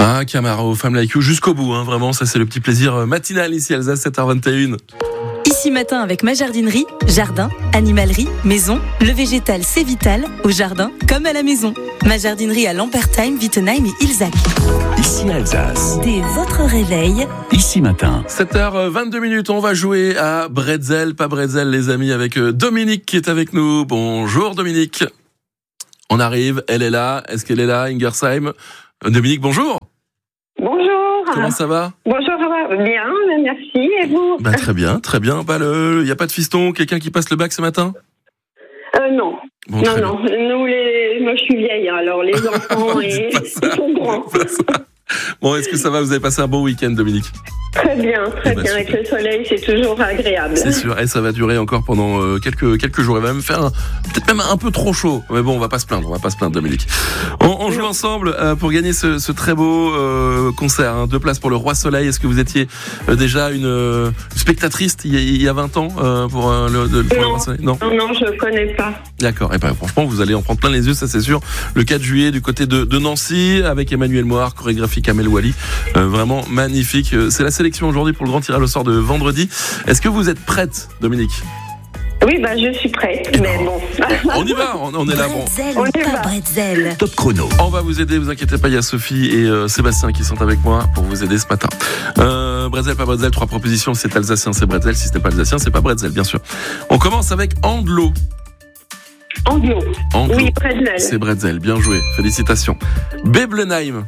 Ah, Camaro, Femme Like You, jusqu'au bout, vraiment, ça c'est le petit plaisir matinal ici, Alsace, 7h21. Ici matin avec ma jardinerie, jardin, animalerie, maison, le végétal c'est vital, au jardin comme à la maison. Ma jardinerie à Lampertheim, Wittenheim et Ilzac. Ici Alsace. Dès votre réveil. Ici matin. 7h22, on va jouer à Bretzel, pas Bretzel les amis, avec Dominique qui est avec nous. Bonjour Dominique. On arrive, elle est là. Est-ce qu'elle est là, Ingersheim? Dominique, bonjour. Bonjour. Comment ça va? Bonjour, ça va bien, merci. Et vous? Très bien, très bien. Il y a pas de fiston, quelqu'un qui passe le bac ce matin? Non. Bon, non. Moi, je suis vieille, alors les enfants, ils sont grands. Bon, est-ce que ça va? Vous avez passé un bon week-end, Dominique? Très bien. Avec le soleil, c'est toujours agréable. C'est sûr, et ça va durer encore pendant quelques jours. Il va même faire peut-être même un peu trop chaud. Mais bon, on va pas se plaindre, Dominique. On joue ensemble pour gagner ce très beau concert. 2 places pour le Roi Soleil. Est-ce que vous étiez déjà une spectatrice il y a 20 ans pour le Roi Soleil? Non, je connais pas. D'accord. Et franchement, vous allez en prendre plein les yeux, ça c'est sûr. Le 4 juillet du côté de Nancy avec Emmanuel Moir, chorégraphie Kamel Wally. Vraiment magnifique. C'est la sélection aujourd'hui pour le grand tirage au sort de vendredi. Est-ce que vous êtes prête, Dominique? Oui, je suis prête, mais bon. On y va, on est là. Bretzel ou pas Bretzel? Top chrono. On va vous aider, vous inquiétez pas, il y a Sophie et Sébastien qui sont avec moi pour vous aider ce matin. Bretzel, pas Bretzel, 3 propositions, c'est alsacien, c'est Bretzel, si ce n'est pas alsacien, c'est pas Bretzel, bien sûr. On commence avec Andlo. Anglo. Oui, Bretzel. C'est Bretzel, bien joué, félicitations. Beblenheim.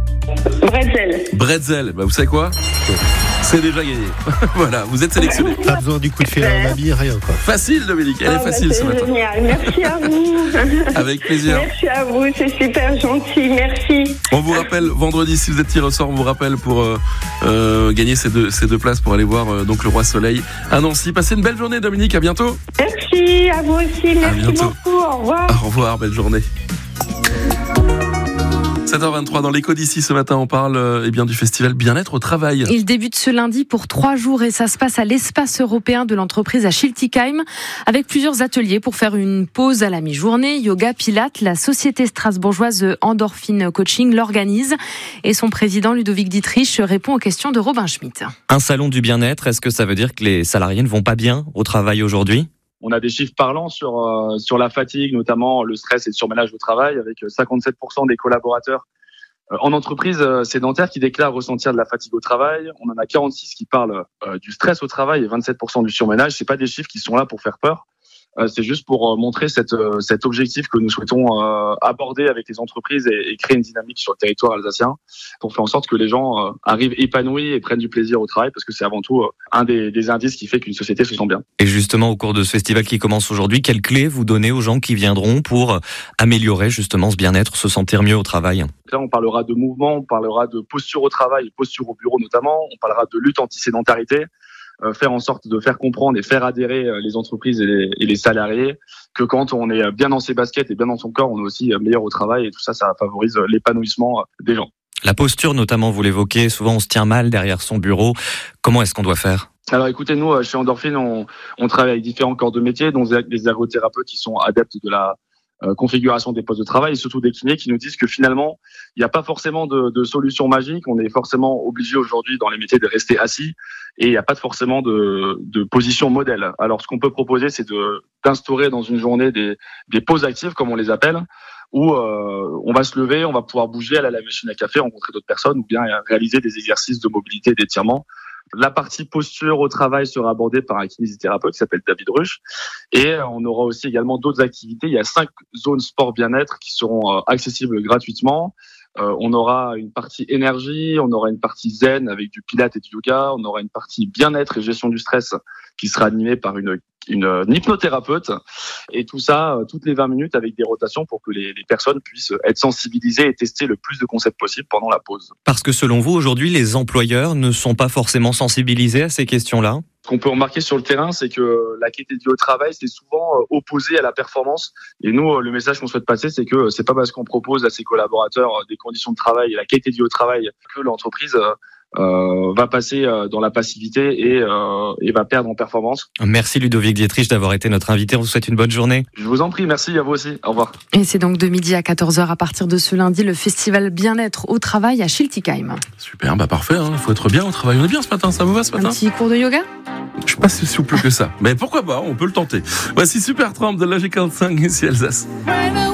Bretzel, vous savez quoi? C'est déjà gagné. Voilà, vous êtes sélectionné. Pas besoin du coup de fil à la bille, rien quoi. Facile, Dominique, elle est facile ce matin. Génial, merci à vous. Avec plaisir. Merci à vous, c'est super gentil, merci. On vous rappelle, vendredi, si vous êtes tiré au sort, on vous rappelle pour gagner ces deux places pour aller voir donc le Roi Soleil à Nancy. Passez une belle journée, Dominique, à bientôt. Merci, à vous aussi, merci beaucoup, au revoir. Au revoir, belle journée. 7h23 dans l'écho d'ici ce matin, on parle du festival Bien-être au travail. Il débute ce lundi pour 3 jours et ça se passe à l'espace européen de l'entreprise à Schiltigheim avec plusieurs ateliers pour faire une pause à la mi-journée. Yoga, pilates, la société strasbourgeoise Endorphine Coaching l'organise et son président Ludovic Dietrich répond aux questions de Robin Schmitt. Un salon du bien-être, est-ce que ça veut dire que les salariés ne vont pas bien au travail aujourd'hui ? On a des chiffres parlants sur la fatigue, notamment le stress et le surménage au travail, avec 57% des collaborateurs en entreprise sédentaire qui déclarent ressentir de la fatigue au travail. On en a 46 qui parlent du stress au travail et 27% du surménage. C'est pas des chiffres qui sont là pour faire peur. C'est juste pour montrer cet objectif que nous souhaitons aborder avec les entreprises et créer une dynamique sur le territoire alsacien pour faire en sorte que les gens arrivent épanouis et prennent du plaisir au travail, parce que c'est avant tout un des indices qui fait qu'une société se sent bien. Et justement, au cours de ce festival qui commence aujourd'hui, quelles clés vous donnez aux gens qui viendront pour améliorer justement ce bien-être, se sentir mieux au travail ? Là, on parlera de mouvement, on parlera de posture au travail et posture au bureau notamment, on parlera de lutte anti-sédentarité, faire en sorte de faire comprendre et faire adhérer les entreprises et les salariés que quand on est bien dans ses baskets et bien dans son corps, on est aussi meilleur au travail, et tout ça, ça favorise l'épanouissement des gens. La posture notamment, vous l'évoquez, souvent on se tient mal derrière son bureau. Comment est-ce qu'on doit faire ? Alors écoutez, nous, chez Endorphine, on travaille avec différents corps de métier, dont des ergothérapeutes qui sont adeptes de la configuration des postes de travail, et surtout des kinés qui nous disent que finalement, il n'y a pas forcément de solution magique. On est forcément obligé aujourd'hui dans les métiers de rester assis, et il n'y a pas forcément de position modèle. Alors ce qu'on peut proposer, c'est d'instaurer dans une journée des pauses actives, comme on les appelle, où on va se lever, on va pouvoir bouger, aller à la machine à café, rencontrer d'autres personnes, ou bien réaliser des exercices de mobilité et d'étirement. La partie posture au travail sera abordée par un kinésithérapeute qui s'appelle David Ruch, et on aura aussi également d'autres activités. Il y a 5 zones sport bien-être qui seront accessibles gratuitement. On aura une partie énergie, on aura une partie zen avec du pilates et du yoga, on aura une partie bien-être et gestion du stress qui sera animée par une hypnothérapeute, et tout ça toutes les 20 minutes avec des rotations pour que les personnes puissent être sensibilisées et tester le plus de concepts possible pendant la pause. Parce que selon vous, aujourd'hui, les employeurs ne sont pas forcément sensibilisés à ces questions-là ? Ce qu'on peut remarquer sur le terrain, c'est que la qualité de vie au travail, c'est souvent opposé à la performance. Et nous, le message qu'on souhaite passer, c'est que c'est pas parce qu'on propose à ses collaborateurs des conditions de travail et la qualité de vie au travail que l'entreprise va passer dans la passivité et va perdre en performance. Merci Ludovic Dietrich d'avoir été notre invité. On vous souhaite une bonne journée. Je vous en prie, merci à vous aussi. Au revoir. Et c'est donc de midi à 14h à partir de ce lundi, le festival Bien-être au travail à Schiltigheim. Super, parfait. Il faut être bien au travail. On est bien ce matin, ça vous va ce matin? Un petit cours de yoga? Je suis pas si souple que ça. Mais pourquoi pas, on peut le tenter. Voici Supertramp de Logical 5 ici Alsace.